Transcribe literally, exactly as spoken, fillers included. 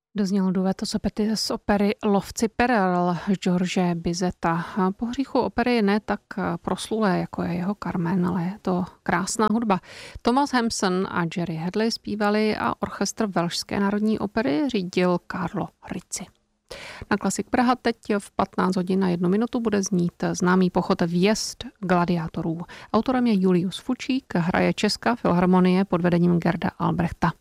Dozněl duet Sopety z opery Lovci perel George Bizeta. Po hříchu opery ne tak proslulé, jako je jeho Carmen, ale je to krásná hudba. Thomas Hampson a Jerry Hadley zpívali a orchestr Velšské národní opery řídil Carlo Rizzi. Na Klasik Praha teď v patnáct hodin na jednu minutu bude znít známý pochod Vjezd gladiátorů. Autorem je Julius Fučík, hraje Česká filharmonie pod vedením Gerda Albrechta.